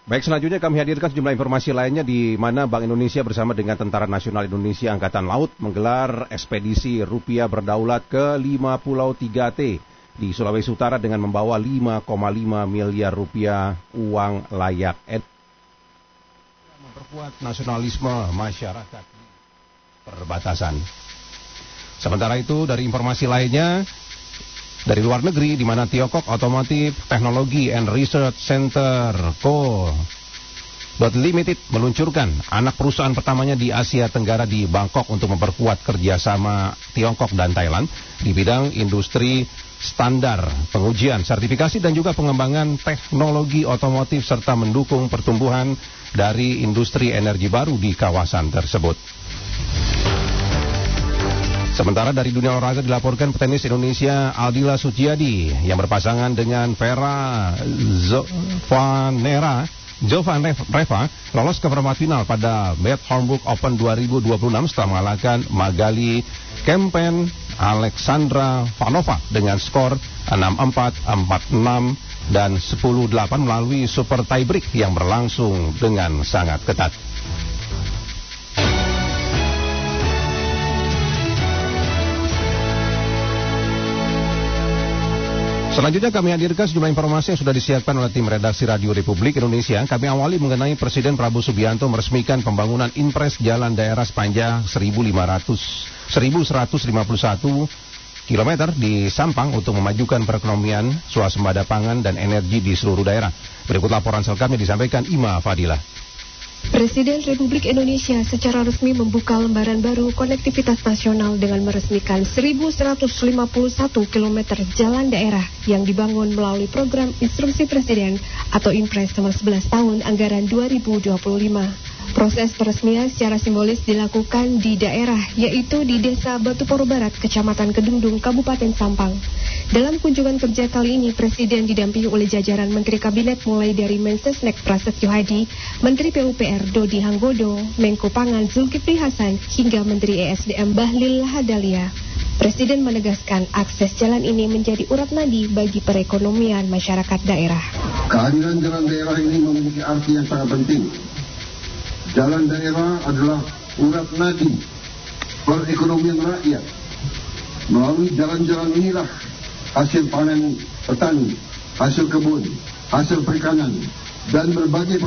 Baik, selanjutnya kami hadirkan sejumlah informasi lainnya di mana Bank Indonesia bersama dengan Tentara Nasional Indonesia Angkatan Laut menggelar ekspedisi rupiah berdaulat ke 5 pulau 3T di Sulawesi Utara dengan membawa 5,5 miliar rupiah uang layak memperkuat nasionalisme masyarakat perbatasan. Sementara itu dari informasi lainnya dari luar negeri, di mana Tiongkok Automotive Technology and Research Center Co. Limited meluncurkan anak perusahaan pertamanya di Asia Tenggara di Bangkok untuk memperkuat kerjasama Tiongkok dan Thailand di bidang industri standar, pengujian, sertifikasi dan juga pengembangan teknologi otomotif serta mendukung pertumbuhan dari industri energi baru di kawasan tersebut. Sementara dari dunia olahraga dilaporkan petenis Indonesia Aldila Suciadi yang berpasangan dengan Vera Jovanreva lolos ke perempat final pada Bad Homburg Open 2026 setelah mengalahkan Magali Kempen Alexandra Vanova dengan skor 6-4, 4-6 dan 10-8 melalui super tiebreak yang berlangsung dengan sangat ketat. Selanjutnya kami hadirkan sejumlah informasi yang sudah disiapkan oleh tim redaksi Radio Republik Indonesia. Kami awali mengenai Presiden Prabowo Subianto meresmikan pembangunan Impres Jalan Daerah sepanjang 1151 km di Sampang untuk memajukan perekonomian, swasembada pangan dan energi di seluruh daerah. Berikut laporan selengkapnya disampaikan Ima Fadilah. Presiden Republik Indonesia secara resmi membuka lembaran baru konektivitas nasional dengan meresmikan 1151 km jalan daerah yang dibangun melalui program Instruksi Presiden atau Impres selama 11 tahun anggaran 2025. Proses peresmian secara simbolis dilakukan di daerah, yaitu di Desa Batuporo Barat, Kecamatan Kedungdung, Kabupaten Sampang. Dalam kunjungan kerja kali ini, Presiden didampingi oleh jajaran Menteri Kabinet mulai dari Mensesnek Prasetyo Hadi, Menteri PUPR Dodi Hanggodo, Menko Pangan Zulkifli Hasan, hingga Menteri ESDM Bahlil Lahadalia. Presiden menegaskan akses jalan ini menjadi urat nadi bagi perekonomian masyarakat daerah. Kehadiran jalan daerah ini memiliki arti yang sangat penting. Jalan daerah adalah urat nadi perekonomian rakyat. Melalui jalan-jalan inilah hasil panen petani, hasil kebun, hasil perikanan, dan berbagai